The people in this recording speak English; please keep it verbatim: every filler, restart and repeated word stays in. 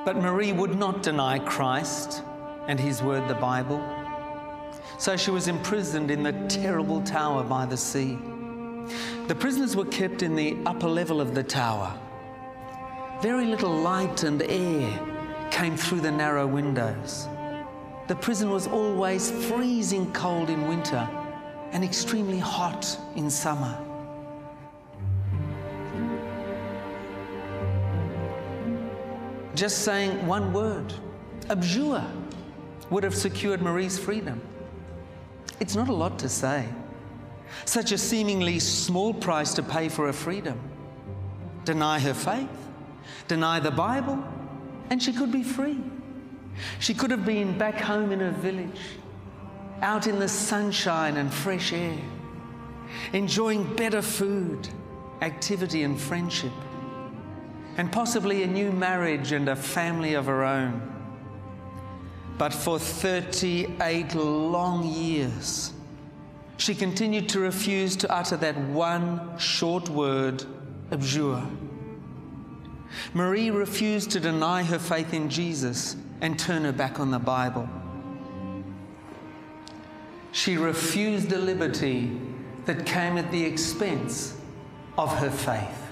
But Marie would not deny Christ and his word, the Bible. So she was imprisoned in the terrible tower by the sea. The prisoners were kept in the upper level of the tower. Very little light and air came through the narrow windows. The prison was always freezing cold in winter and extremely hot in summer. Just saying one word, abjure, would have secured Marie's freedom. It's not a lot to say. Such a seemingly small price to pay for her freedom. Deny her faith, deny the Bible, and she could be free. She could have been back home in her village, out in the sunshine and fresh air, enjoying better food, activity and friendship, and possibly a new marriage and a family of her own. But for thirty-eight long years, she continued to refuse to utter that one short word, abjure. Marie refused to deny her faith in Jesus and turn her back on the Bible. She refused a liberty that came at the expense of her faith.